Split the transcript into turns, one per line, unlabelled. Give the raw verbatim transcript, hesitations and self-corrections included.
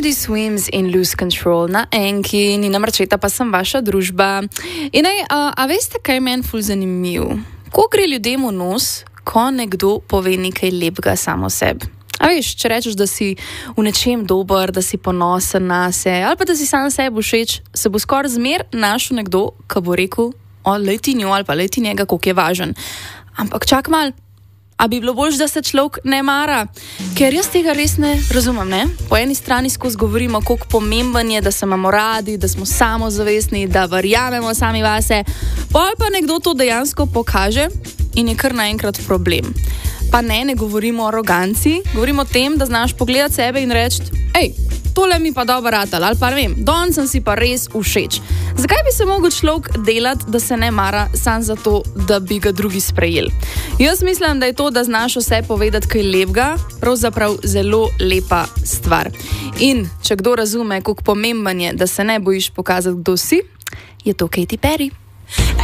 Teddy Swims in Lose Control na Enki, Nina Marčeta pa sem vaša družba. In aj, a, a veste, kaj je meni ful zanimiv? Ko gre ljudem v nos, ko nekdo pove nekaj lepega samo sebi. A veš, če rečeš, da si v nečem dober, da si ponosen na se, ali pa da si sam sebi všeč, se bo skoraj zmer našel nekdo, ki bo rekel, o, leti njo ali pa leti njega, koliko je važen. Ampak čak mal, a bi bilo boljše, da se človek ne mara? Ker jaz tega res ne razumem, ne? Po eni strani skozi govorimo, koliko pomemben je, da se imamo radi, da smo samozavestni, da verjamemo sami vase, pol pa nekdo to dejansko pokaže in je kar naenkrat problem. Pa ne, ne govorimo o aroganci, govorimo o tem, da znaš pogledati sebe in reči, ej, tole mi pa dobro ratal, ali pa ne vem, danes sem si pa res všeč. Zakaj bi se mogel človek delati, da se ne mara sam zato, da bi ga drugi sprejeli? Jaz mislim, da je to, da znaš vse povedati kaj lepega, pravzaprav zelo lepa stvar. In če kdo razume, koliko pomemben je, da se ne bojiš pokazati, kdo si, je to Katy Perry.